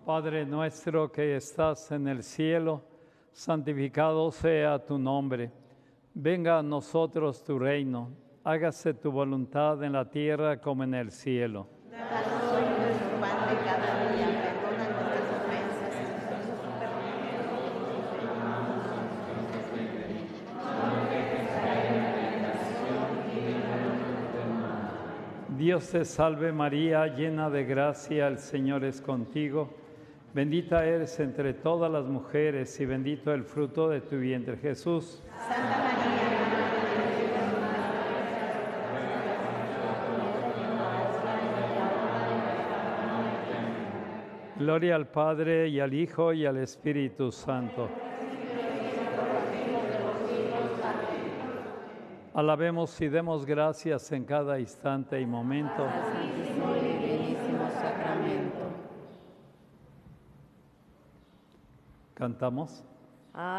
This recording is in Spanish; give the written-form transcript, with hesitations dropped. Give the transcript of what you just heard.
Padre nuestro que estás en el cielo, santificado sea tu nombre. Venga a nosotros tu reino. Hágase tu voluntad en la tierra como en el cielo. Danos hoy nuestro pan de cada día. Perdona nuestras ofensas. Dios te salve María, llena de gracia, el Señor es contigo. Bendita eres entre todas las mujeres y bendito el fruto de tu vientre, Jesús. Santa María, Gloria al Padre y al Hijo y al Espíritu Santo. Alabemos y demos gracias en cada instante y momento. Al Santísimo y Divinísimo Sacramento. Cantamos.